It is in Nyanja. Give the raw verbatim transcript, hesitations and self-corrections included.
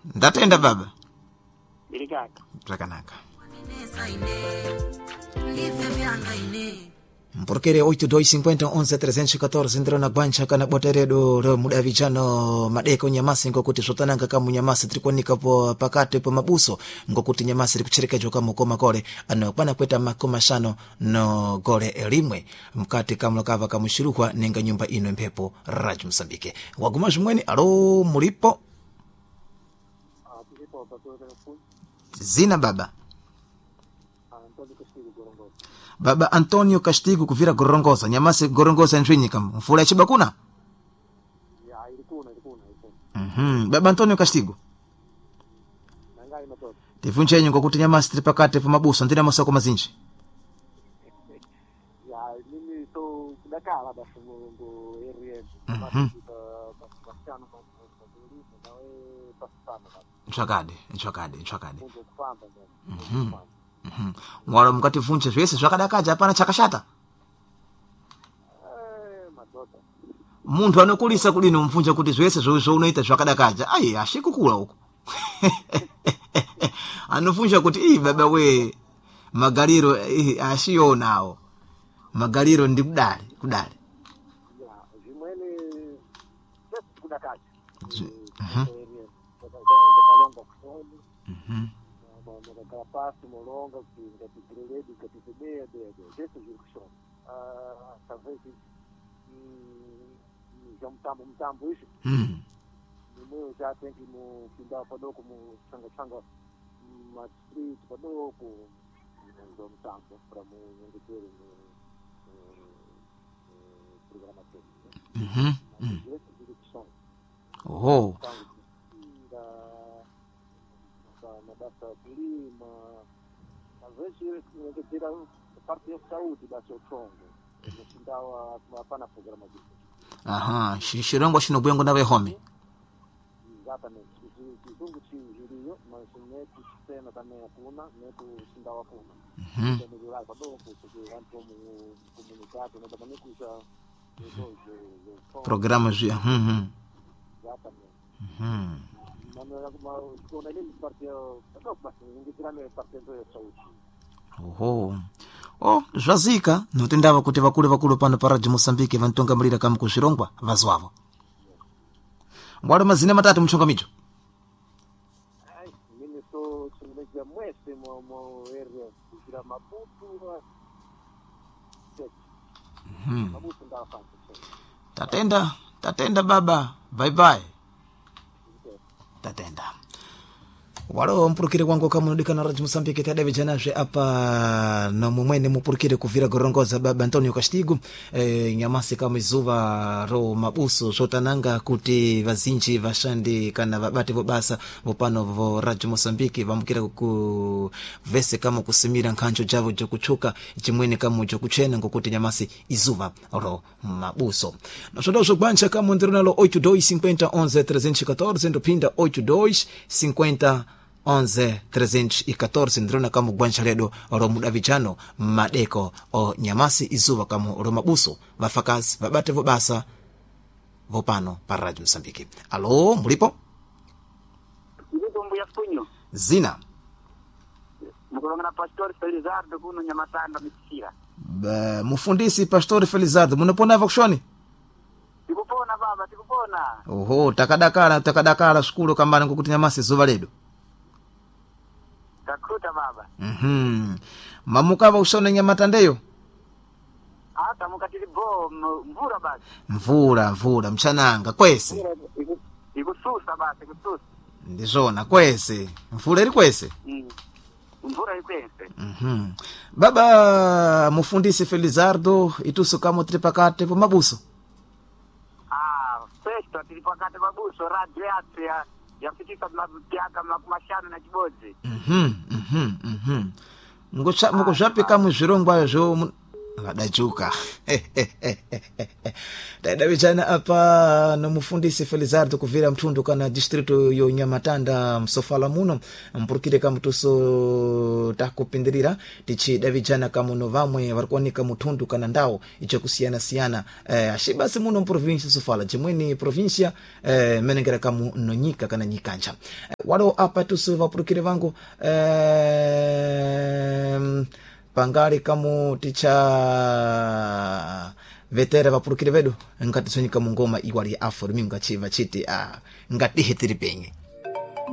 Ndatenda baba. Ilikaka. Zvakanaka. Mpurkere oito dois cinquenta onze trezentos e quatorze ndiro na gwancha kana boteredo ro mudavijano madeko nyamasi ngokuti zvotananga kamu nyamasi trikonika po pakati po mabuso ngokuti nyamasi rikuchereka kama koma kole ano pana kweta makoma shano no gole elimwe mkati kamlo kava kamushiruhwa nenga nyumba ino mpepo Radio Msambike waguma jumweni alo mulipo zina baba Baba Antonio Castigo kuvira Gorongosa nyamasi Gorongosa ntwinyika mfula ya chibakuna Ya ilikuna ilikuna ilikuna. Mhm Baba Antonio Castigo Nangai matoto. Tivunche yenyu ngokuti nyamasi tiri pakati pa mabuso ndina masoko mazinji Ya mimi to kudakala basi ngo area. Mhm Basiano kwa nawe pasana. Nchakade nchakade nchakade Mungu kufamba. Mhm Mhm mwalo mkati vunche zvese zvakadakaja hapana chakashata Eh matoto. Muntu anokulisa kudini umvunja kuti zvese zvo unoita zvakadakaja ai ashikukula huko Anovunja kuti ii baba we magaliro ashionawo magaliro ndi kudali kudali Ya zimwene just kudakala. Mhm Kalonga kusoni. Mhm Kapasi molonga kuinga tigreledi katibea bea jesu jirkushon ah talvez já mtambo mtambo isso Mhm meu já tem que mo pintar para como sanga sanga mas street para com no mtambo para mo indicar no programa técnico Mhm jesu jirkushon oh Basta clima, às vezes eu tira parte da saúde da seu tronco, no final a pana programa disso. Aha shirongo shinobwengo nawe home Exatamente, kizungu chiriyo mas neto sistema também hakuna neto sindawa hakuna. Mhm Ndio ndio hapo ndio kwa como comunicado na também kuja programa zia mhm exatamente. Mhm Kuna ile parte ndio basi ingirame parte ya saúde. Oho. Oh, zvazika notendava kuti vakulu vakulu pano pa Radio Mosambike vantonga mulira kama kuzvirongwa vazwavo. Ngwale mazina matatu mchonga micho. Ai, mimi so chimeja mwese mo mo area kira Maputo. Mhm. Maputo ndafa. Tatenda, tatenda baba. Bye bye. Tatenda. Walo mpurukire kwangu kama unadika na Radio Mosambike tada vijanazwe hapa na mumwene mpurukire kuvira Gorongosa Baba Antonio Castigo e, nyamasi kama izuva ro mabuso zotananga kuti vazinji vashandi kana vabate vobasa vopano vo Radio Mosambike vamukira ku vese kama kusimira nkhanjo javo jokuchuka chimwene kama jokuchena ngokuti nyamasi izuva ro mabuso nasodo zogbancha kama ndironalo oito dois cinquenta onze trezentos e quatorze ndopinda oito dois cinquenta onze trezentos e quatorze ndrona kama gwancha ledo ro mudavijano madeko o nyamasi izuva kama ro mabuso vafakazi vabate vobasa vopano pa Radio Msambiki. Alo mulipo Ndipo mbuya funyo. zina Mkulongana Pastor Felizardo kuno Nyamatanda Misira. ba mufundisi Pastor Felizardo munopona vakushoni Tikupona baba, tikupona. oho takadakala takadakala skulu kambana ngokuti nyamasi izuva ledo Takuta baba. mhm mamukava ushona Nyamatandeyo Hata mukatili bo mvura basi. mvura mvura mchananga kwese Ikususa basi, ikususa. ndizona kwese mvura iri kwese Mm. Mvura ikwese. mhm baba mufundisi Felizardo ituso kama tiri pakati po mabuso Ah, festo tilipakata mabuso radio yatu ya yafikika mabutiaka makumashana na chibodzi. mhm mhm mhm ngocha mukuzvapika muzvirongwa zvo vadajuka taida vijana apa na mufundisi Felizardo kuvira mtundu kana distrito yo Nyamatanda msofala muno mpurukire kamutuso takupindirira tichida vijana kamuno vamwe varikuonika mutundu kana ndao icho kusiana siana eh, ashibasi muno provincia sofala jimweni provincia eh, menengera kamu nonyika kana nyikanja eh, walo apa tuso vapurukire vangu eh, pangari kamu ticha vetera vapurukire vedu ngati sonika mungoma iwali aforo minga chiva chiti ah ngati hetiri penye